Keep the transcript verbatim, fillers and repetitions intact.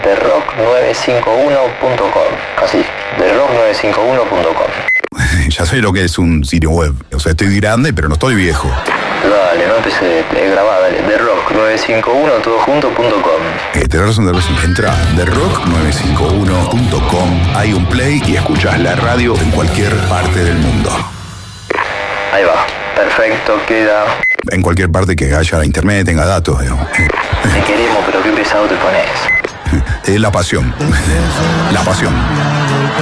the rock nueve cinco uno punto com. Así, the rock nueve cinco uno punto com. Ya sé lo que es un sitio web. O sea, estoy grande, pero no estoy viejo. Dale, no empecé, te grabá, dale. the rock nueve cinco uno todo junto punto com. Eh, tenés razón, tenés razón. Entra a the rock nueve cinco uno punto com, hay un play y escuchás la radio en cualquier parte del mundo. Ahí va, perfecto, queda. En cualquier parte que haya internet, tenga datos, digamos. Te queremos, pero qué pesado te pones. Es la pasión. La pasión.